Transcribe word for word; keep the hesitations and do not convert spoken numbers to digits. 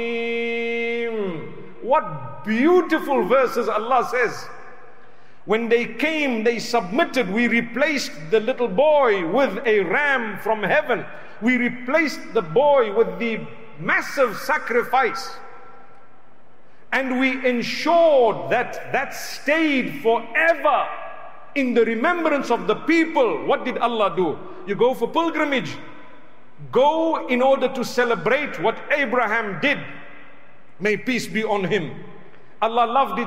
What beautiful verses Allah says. When they came, they submitted. We replaced the little boy with a ram from heaven. We replaced the boy with the massive sacrifice. And we ensured that that stayed forever in the remembrance of the people. What did Allah do? You go for pilgrimage. Go in order to celebrate what Abraham did. May peace be on him. Allah loved it